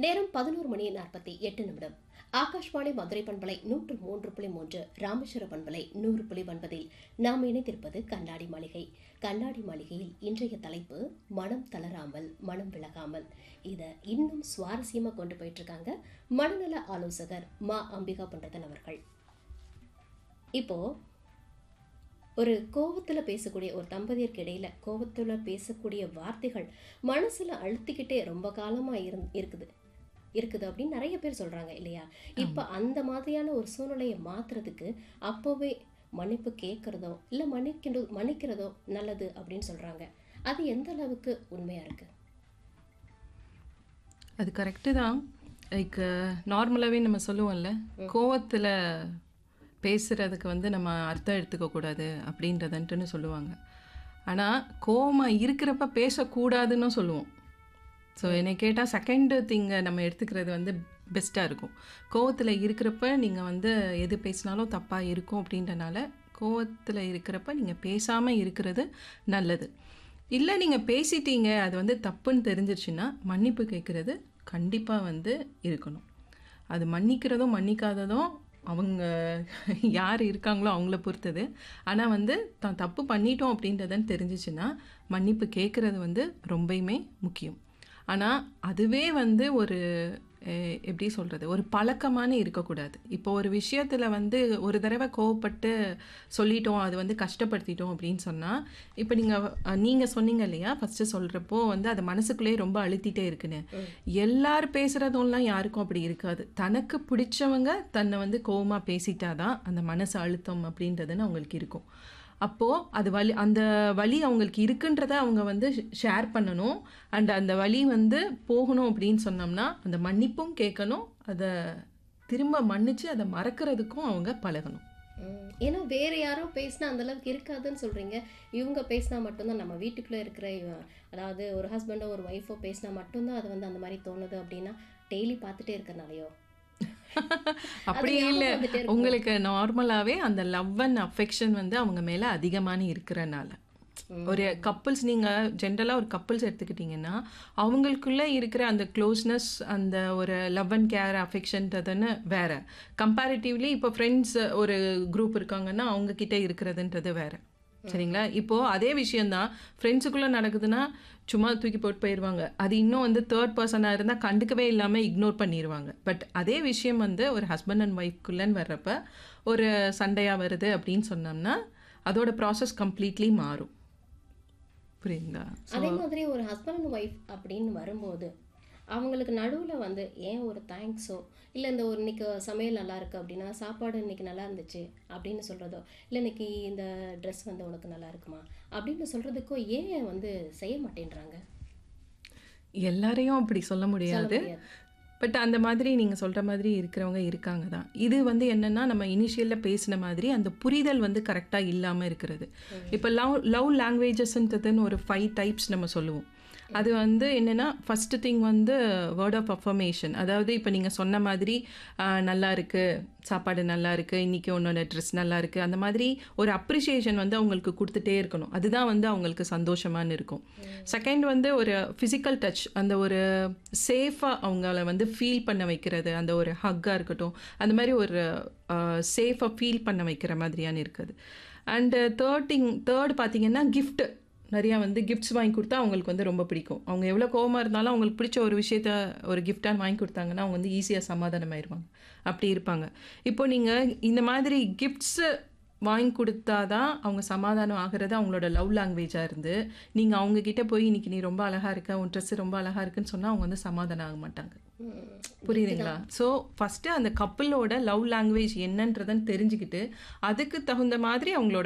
நேரம் 11:48. ஆகாஷ்வாணி மதுரை பண்பலை 103.3, ராமேஸ்வர பண்பலை 100.9 நாம் இணைந்திருப்பது கண்ணாடி மாளிகை. கண்ணாடி மாளிகையில் இன்றைய தலைப்பு மனம் தளராமல் மனம் விலகாமல். இதை இன்னும் சுவாரஸ்யமா கொண்டு போயிட்டு இருக்காங்க மனநல ஆலோசகர் மா அம்பிகா பண்டதன் அவர்கள். இப்போ ஒரு கோவத்துல பேசக்கூடிய ஒரு தம்பதியருக்கு இடையில கோவத்துல பேசக்கூடிய வார்த்தைகள் மனசுல அழுத்திக்கிட்டே ரொம்ப காலமா இருக்குது அப்படின்னு நிறைய பேர் சொல்றாங்க இல்லையா? இப்ப அந்த மாதிரியான ஒரு சூழ்நிலையை மாத்துறதுக்கு அப்போவே மன்னிப்பு கேட்கறதோ இல்ல மன்னிக்கிறதோ நல்லது அப்படின்னு சொல்றாங்க. அது எந்த அளவுக்கு உண்மையா இருக்கு? அது கரெக்டு தான். லைக் நார்மலாகவே நம்ம சொல்லுவோம்ல, கோவத்தில் பேசுகிறதுக்கு நம்ம அர்த்தம் எடுத்துக்கக்கூடாது அப்படின்றதுன்ட்டுன்னு சொல்லுவாங்க. ஆனால் கோவமாக இருக்கிறப்ப பேசக்கூடாதுன்னு சொல்லுவோம். ஸோ என்னை கேட்டால் செகண்ட் திங்கை நம்ம எடுத்துக்கிறது பெஸ்ட்டாக இருக்கும். கோவத்தில் இருக்கிறப்ப நீங்கள் எது பேசினாலும் தப்பாக இருக்கும் அப்படின்றனால கோவத்தில் இருக்கிறப்ப நீங்கள் பேசாமல் இருக்கிறது நல்லது. இல்லை நீங்கள் பேசிட்டீங்க, அது தப்புன்னு தெரிஞ்சிருச்சுன்னா மன்னிப்பு கேட்குறது கண்டிப்பாக இருக்கணும். அது மன்னிக்கிறதும் மன்னிக்காததும் அவங்க யார் இருக்காங்களோ அவங்கள பொறுத்தது. ஆனால் தான் தப்பு பண்ணிட்டோம் அப்படின்றதுன்னு தெரிஞ்சிச்சுன்னா மன்னிப்பு கேட்குறது ரொம்பவுமே முக்கியம். ஆனால் அதுவே ஒரு எப்படி சொல்கிறது, ஒரு பழக்கமான இருக்கக்கூடாது. இப்போ ஒரு விஷயத்தில் ஒரு தடவை கோவப்பட்டு சொல்லிட்டோம், அது கஷ்டப்படுத்திட்டோம் அப்படின்னு சொன்னால், இப்போ நீங்கள் சொன்னீங்க இல்லையா ஃபஸ்ட்டு சொல்கிறப்போ அது மனசுக்குள்ளேயே ரொம்ப அழுத்திட்டே இருக்குன்னு. எல்லாரும் பேசுகிறதும்லாம் யாருக்கும் அப்படி இருக்காது. தனக்கு பிடிச்சவங்க தன்னை கோவமாக பேசிட்டாதான் அந்த மனசு அழுத்தம் அப்படின்றதுன்னு அவங்களுக்கு இருக்கும். அப்போது அந்த வலி அவங்களுக்கு இருக்குன்றதை அவங்க ஷேர் பண்ணணும். அண்ட் அந்த வலி போகணும் அப்படின்னு சொன்னோம்னா அந்த மன்னிப்பும் கேட்கணும், அதை திரும்ப மன்னிச்சு அதை மறக்கிறதுக்கும் அவங்க பழகணும். ஏன்னா வேற யாரோ பேசினா அந்த அளவுக்கு இருக்காதுன்னு சொல்றீங்க. இவங்க பேசினா மட்டும்தான் நம்ம வீட்டுக்குள்ள இருக்கிற, அதாவது ஒரு ஹஸ்பண்டோ ஒரு ஒய்ஃபோ பேசினா மட்டும்தான் அது அந்த மாதிரி தோணுது அப்படின்னா டெய்லி பார்த்துட்டே இருக்கிறனாலையோ? அப்படி இல்லை, உங்களுக்கு நார்மலாகவே அந்த லவ் அண்ட் அஃபெக்ஷன் அவங்க மேலே அதிகமான இருக்கிறனால. ஒரு கப்புள்ஸ், நீங்கள் ஜென்ரலாக ஒரு கப்புள்ஸ் எடுத்துக்கிட்டிங்கன்னா அவங்களுக்குள்ளே இருக்கிற அந்த க்ளோஸ்னஸ், அந்த ஒரு லவ் அண்ட் கேர் அஃபெக்ஷன்றதுன்னு வேறு. கம்பேரிட்டிவ்லி இப்போ ஃப்ரெண்ட்ஸ் ஒரு குரூப் இருக்காங்கன்னா அவங்கக்கிட்ட இருக்கிறதுன்றது வேறு. சரிங்களா? இப்போது அதே விஷயந்தான் ஃப்ரெண்ட்ஸுக்குள்ளே நடக்குதுன்னா சும்மா தூக்கி போட்டு போயிடுவாங்க. அது இன்னும் தேர்ட் பர்சனாக இருந்தால் கண்டுக்கவே இல்லாமல் இக்னோர் பண்ணிடுவாங்க. பட் அதே விஷயம் ஒரு ஹஸ்பண்ட் அண்ட் ஒய்ஃப்குள்ளேன்னு வர்றப்ப ஒரு சண்டையாக வருது அப்படின்னு சொன்னோம்னா அதோட ப்ராசஸ் கம்ப்ளீட்லி மாறும். புரியுங்களா? அதே மாதிரி ஒரு ஹஸ்பண்ட் அண்ட் ஒய்ஃப் அப்படின்னு வரும்போது அவங்களுக்கு நடுவில் ஏன் ஒரு தேங்க்ஸோ இல்லை இந்த ஒரு இன்னைக்கு சமையல் நல்லா இருக்குது அப்படின்னா சாப்பாடு இன்னைக்கு நல்லா இருந்துச்சு அப்படின்னு சொல்கிறதோ, இல்லை இன்னைக்கு இந்த ட்ரெஸ் உனக்கு நல்லா இருக்குமா அப்படின்னு சொல்கிறதுக்கோ ஏன் செய்ய மாட்டேன்றாங்க? எல்லாரையும் அப்படி சொல்ல முடியாது. பட் அந்த மாதிரி நீங்கள் சொல்கிற மாதிரி இருக்கிறவங்க இருக்காங்க தான். இது என்னென்னா நம்ம இனிஷியலில் பேசின மாதிரி அந்த புரிதல் கரெக்டாக இல்லாமல் இருக்கிறது. இப்போ லவ் லாங்குவேஜஸ்ன்றதுன்னு ஒரு 5 டைப்ஸ் நம்ம சொல்லுவோம். அது என்னென்னா first thing word of affirmation. அதாவது இப்போ நீங்கள் சொன்ன மாதிரி நல்லா இருக்குது, சாப்பாடு நல்லா இருக்குது, இன்றைக்கி உன்னோட ட்ரெஸ் நல்லா இருக்குது, அந்த மாதிரி ஒரு அப்ரிஷியேஷன் அவங்களுக்கு கொடுத்துட்டே இருக்கணும். அதுதான் அவங்களுக்கு சந்தோஷமானு இருக்கும். செகண்ட் ஒரு ஃபிசிக்கல் டச், அந்த ஒரு சேஃபாக அவங்கள ஃபீல் பண்ண வைக்கிறது, அந்த ஒரு ஹக்காக இருக்கட்டும், அந்த மாதிரி ஒரு சேஃபாக ஃபீல் பண்ண வைக்கிற மாதிரியான இருக்குது. அண்டு தேர்ட் பார்த்திங்கன்னா கிஃப்ட்டு. நிறையா கிஃப்ட்ஸ் வாங்கி கொடுத்தா அவங்களுக்கு ரொம்ப பிடிக்கும். அவங்க எவ்வளோ கோவமாக இருந்தாலும் அவங்களுக்கு பிடிச்ச ஒரு விஷயத்த ஒரு கிஃப்டாக வாங்கி கொடுத்தாங்கன்னா அவங்க ஈஸியாக சமாதானம் ஆயிடுவாங்க. அப்படி இருப்பாங்க. இப்போ நீங்கள் இந்த மாதிரி கிஃப்ட்ஸு வாங்கி கொடுத்தாதான் அவங்க சமாதானம் ஆகிறது அவங்களோட லவ் லாங்குவேஜாக இருந்து நீங்கள் அவங்கக்கிட்ட போய் இன்னைக்கு நீ ரொம்ப அழகாக இருக்க, உன் ட்ரெஸ்ஸு ரொம்ப அழகாக இருக்குன்னு சொன்னால் அவங்க சமாதானம் ஆக மாட்டாங்க. புரியுதுங்களா? ஸோ ஃபஸ்ட்டு அந்த கப்புளோட லவ் லாங்குவேஜ் என்னன்றதுன்னு தெரிஞ்சுக்கிட்டு அதுக்கு தகுந்த மாதிரி அவங்களோட